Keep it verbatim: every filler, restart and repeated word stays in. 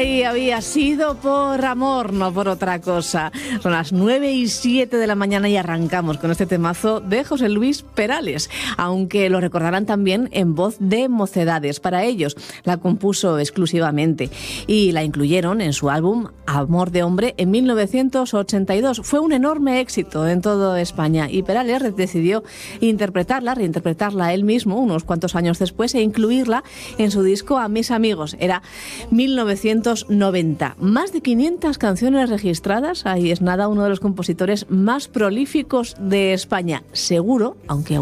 Ay, había sido por amor, no por otra cosa. Son las nueve y siete de la mañana y arrancamos con este temazo de José Luis Perales, aunque lo recordarán también en voz de Mocedades. Para ellos la compuso exclusivamente y la incluyeron en su álbum Amor de Hombre en mil novecientos ochenta y dos. Fue un enorme éxito en toda España y Perales decidió interpretarla, reinterpretarla él mismo unos cuantos años después e incluirla en su disco A mis amigos. Era mil novecientos noventa. Más de quinientas canciones registradas. Ahí es nada, uno de los compositores más prolíficos de España. Seguro, aunque